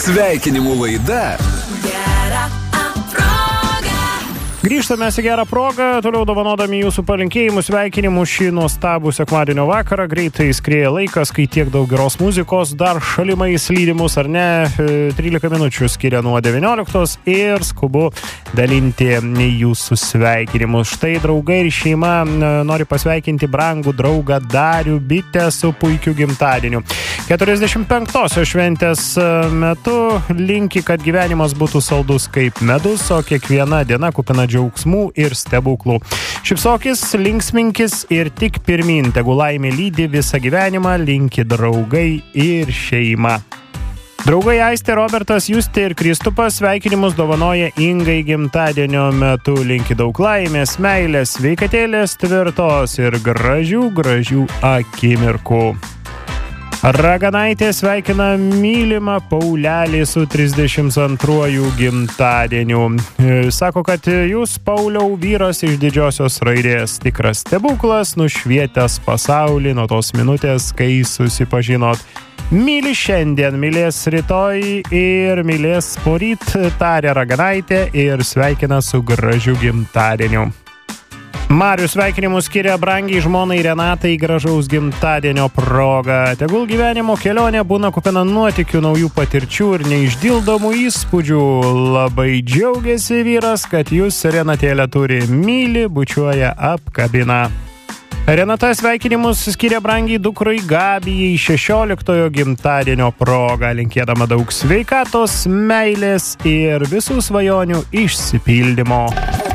Sveikinimų laida. Grįžtame į gerą progą, toliau dovanodami jūsų palinkėjimus, sveikinimus šį nuostabų sekmadienio vakarą. Greitai skrieja laikas, kai tiek daug geros muzikos, dar šalimais lydimus ar ne, 13 minučių skiria nuo 19 ir skubu dalinti jūsų sveikinimus. Štai draugai ir šeima nori pasveikinti brangų draugą Darių Bitę su puikiu gimtadieniu. 45-osios šventės metu linki, kad gyvenimas būtų saldus kaip medus, o kiekviena diena kupina džiaugsmų ir stebuklų. Šypsokis, linksminkis ir tik pirmyn, tegu laimė lydi visą gyvenimą, linki draugai ir šeima. Draugai Aistė, Robertas, Justė ir Kristupas sveikinimus dovanoja Ingai gimtadienio metu. Linki daug laimės, meilės, sveikatėlės tvirtos ir gražių akimirkų. Raganaitė sveikina mylimą Paulelį su 32 gimtadieniu. Sako, kad jūs, Pauliau, vyras iš didžiosios raidės, tikras stebuklas, nušvietęs pasaulį nuo tos minutės, kai susipažinot. Myli šiandien, mylės rytoj ir mylės poryt, tarė Raganaitė ir sveikina su gražiu gimtadieniu. Marius sveikinimus skiria brangiai žmonai Renatai gražaus gimtadienio proga. Tegul gyvenimo kelionė būna kupina nuotykių, naujų patirčių ir neišdildomų įspūdžių. Labai džiaugiasi vyras, kad jūs Renatėlę turi, myli, bučiuoja, apkabina. Renata sveikinimus skiria brangiai dukrai Gabijai 16 gimtadienio proga, linkėdama daug sveikatos, meilės ir visų svajonių išsipildymo.